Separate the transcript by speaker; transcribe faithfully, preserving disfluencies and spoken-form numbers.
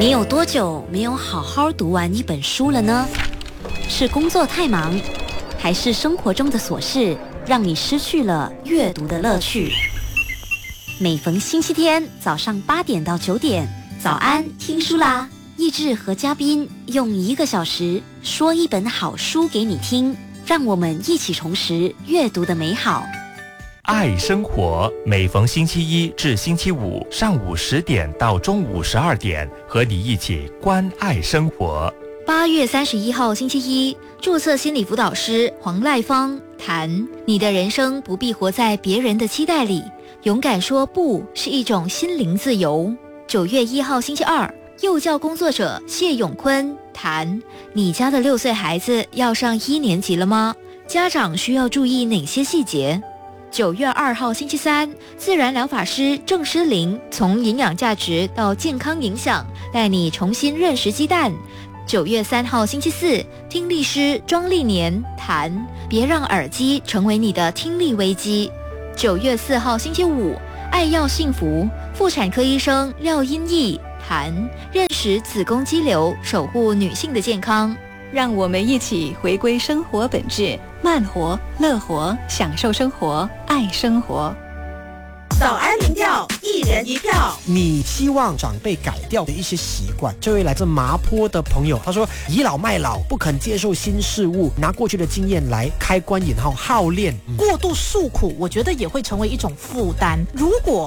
Speaker 1: 你有多久没有好好读完一本书了呢？是工作太忙，还是生活中的琐事让你失去了阅读的乐趣？每逢星期天早上八点到九点，早安听书啦！益智和嘉宾用一个小时说一本好书给你听，让我们一起重拾阅读的美好。
Speaker 2: 爱生活，每逢星期一至星期五上午十点到中午十二点，和你一起关爱生活。
Speaker 3: 八月三十一号星期一，注册心理辅导师黄赖芳谈：你的人生不必活在别人的期待里，勇敢说不是一种心灵自由。九月一号星期二，幼教工作者谢永坤谈：你家的六岁孩子要上一年级了吗？家长需要注意哪些细节？九月二号星期三，自然疗法师郑诗玲从营养价值到健康影响，带你重新认识鸡蛋。九月三号星期四，听力师庄丽年谈：别让耳机成为你的听力危机。九月四号星期五，爱要幸福妇产科医生廖英义谈：认识子宫肌瘤，守护女性的健康。
Speaker 4: 让我们一起回归生活本质，慢活、乐活，享受生活，爱生活。
Speaker 5: 早安民调，一人一票。
Speaker 6: 你希望长辈改掉的一些习惯。这位来自麻坡的朋友，他说倚老卖老，不肯接受新事物，拿过去的经验来开关引号耗练、
Speaker 5: 嗯、过度诉苦，我觉得也会成为一种负担。如果